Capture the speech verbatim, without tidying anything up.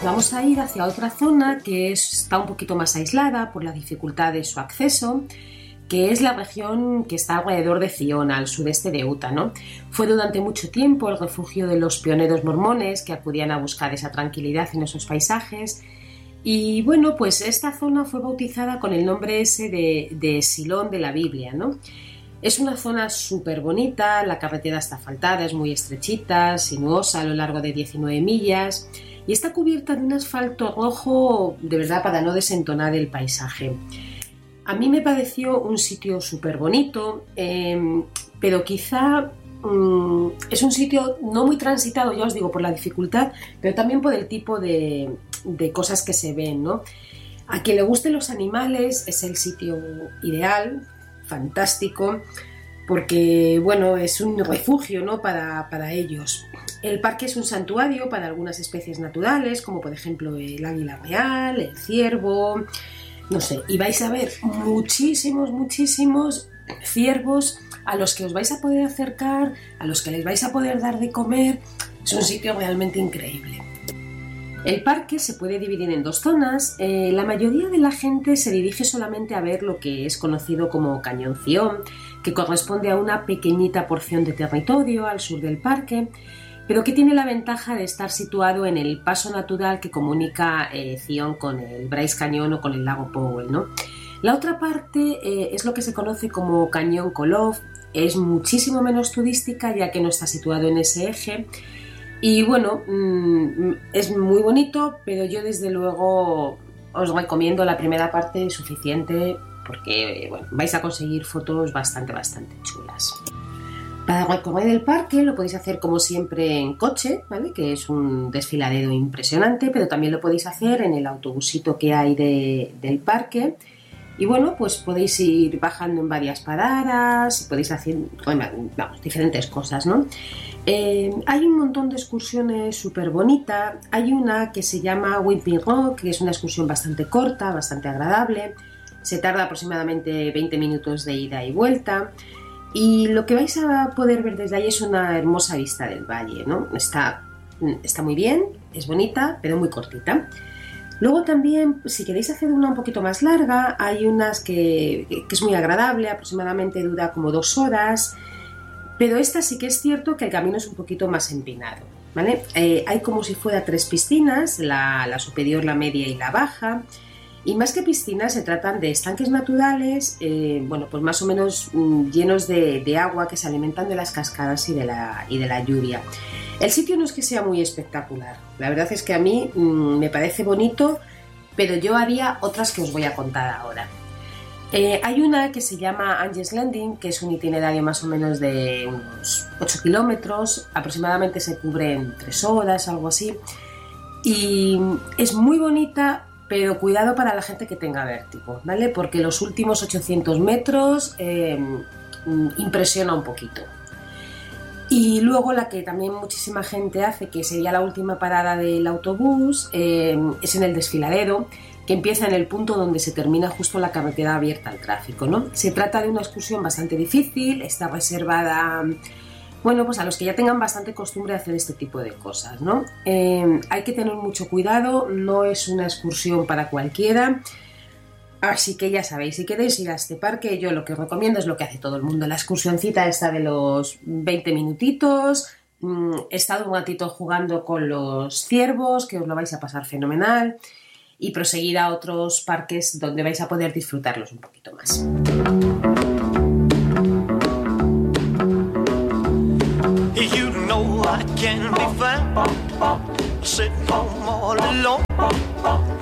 Vamos a ir hacia otra zona que está un poquito más aislada por la dificultad de su acceso, que es la región que está alrededor de Zion, al sudeste de Utah, ¿no? Fue durante mucho tiempo el refugio de los pioneros mormones que acudían a buscar esa tranquilidad en esos paisajes. Y bueno, pues esta zona fue bautizada con el nombre ese de, de Silón de la Biblia, ¿no? Es una zona súper bonita, la carretera está asfaltada, es muy estrechita, sinuosa a lo largo de diecinueve millas y está cubierta de un asfalto rojo, de verdad, para no desentonar el paisaje. A mí me pareció un sitio súper bonito, eh, pero quizá um, es un sitio no muy transitado, ya os digo, por la dificultad, pero también por el tipo de, de cosas que se ven, ¿no? A quien le gusten los animales es el sitio ideal, fantástico, porque bueno, es un refugio, ¿no? para, para ellos. El parque es un santuario para algunas especies naturales, como por ejemplo el águila real, el ciervo, no sé, y vais a ver muchísimos, muchísimos ciervos a los que os vais a poder acercar, a los que les vais a poder dar de comer. Es un sitio realmente increíble. El parque se puede dividir en dos zonas. Eh, la mayoría de la gente se dirige solamente a ver lo que es conocido como Cañón Zion, que corresponde a una pequeñita porción de territorio al sur del parque, pero que tiene la ventaja de estar situado en el paso natural que comunica eh, Zion con el Bryce Canyon o con el lago Powell, ¿no? La otra parte eh, es lo que se conoce como Cañón Kolob. Es muchísimo menos turística ya que no está situado en ese eje. Y bueno, mmm, es muy bonito, pero yo desde luego os recomiendo la primera parte suficiente porque bueno, vais a conseguir fotos bastante, bastante chulas. Para recorrer el parque lo podéis hacer como siempre en coche, ¿vale? Que es un desfiladero impresionante, pero también lo podéis hacer en el autobusito que hay de, del parque. Y bueno, pues podéis ir bajando en varias paradas, podéis hacer bueno, vamos, diferentes cosas, ¿no? Eh, hay un montón de excursiones súper bonitas. Hay una que se llama Wimpy Rock, que es una excursión bastante corta, bastante agradable. Se tarda aproximadamente veinte minutos de ida y vuelta. Y lo que vais a poder ver desde ahí es una hermosa vista del valle, ¿no? Está, está muy bien, es bonita, pero muy cortita. Luego también, si queréis hacer una un poquito más larga, hay unas que, que es muy agradable, aproximadamente dura como dos horas, pero esta sí que es cierto que el camino es un poquito más empinado, ¿vale? Eh, hay como si fuera tres piscinas, la, la superior, la media y la baja, y más que piscinas se tratan de estanques naturales, eh, bueno, pues más o menos mmm, llenos de, de agua que se alimentan de las cascadas y de la, y de la lluvia. El sitio no es que sea muy espectacular, la verdad es que a mí mmm, me parece bonito, pero yo haría otras que os voy a contar ahora. Eh, hay una que se llama Angel's Landing, que es un itinerario más o menos de unos ocho kilómetros, aproximadamente se cubre en tres horas, algo así, y es muy bonita, pero cuidado para la gente que tenga vértigo, ¿vale? Porque los últimos ochocientos metros eh, impresiona un poquito. Y luego la que también muchísima gente hace, que sería la última parada del autobús, eh, es en el desfiladero, que empieza en el punto donde se termina justo la carretera abierta al tráfico, ¿no? Se trata de una excursión bastante difícil, está reservada, bueno, pues a los que ya tengan bastante costumbre de hacer este tipo de cosas, ¿no? Eh, hay que tener mucho cuidado, no es una excursión para cualquiera. Así que ya sabéis, si queréis ir a este parque, yo lo que os recomiendo es lo que hace todo el mundo. La excursioncita esta de los veinte minutitos, mmm, estad un ratito jugando con los ciervos, que os lo vais a pasar fenomenal, y proseguir a otros parques donde vais a poder disfrutarlos un poquito más. You know I can be found sitting home all alone.